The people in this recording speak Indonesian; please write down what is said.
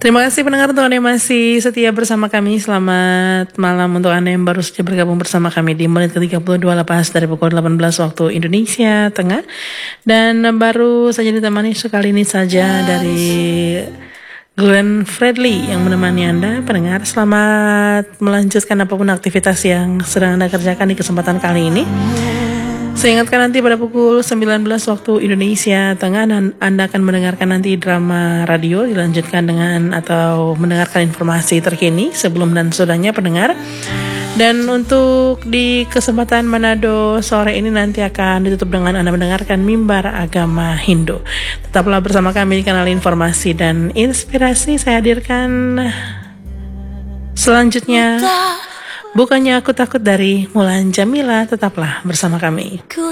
Terima kasih pendengar untuk Anda yang masih setia bersama kami. Selamat malam untuk Anda yang baru saja bergabung bersama kami di menit ke-32 lepas dari pukul 18 waktu Indonesia Tengah. Dan baru saja ditemani sekali ini saja dari Glenn Fredly yang menemani Anda. Pendengar, selamat melanjutkan apapun aktivitas yang sedang Anda kerjakan di kesempatan kali ini. Saya ingatkan nanti pada pukul 19 waktu Indonesia Tengah dan Anda akan mendengarkan nanti drama radio dilanjutkan dengan atau mendengarkan informasi terkini sebelum dan sudahnya pendengar. Dan untuk di kesempatan Manado sore ini nanti akan ditutup dengan Anda mendengarkan Mimbar Agama Hindu. Tetaplah bersama kami di kanal informasi dan inspirasi. Saya hadirkan selanjutnya Bukannya Aku Takut dari Mulan Jamila. Tetaplah bersama kami.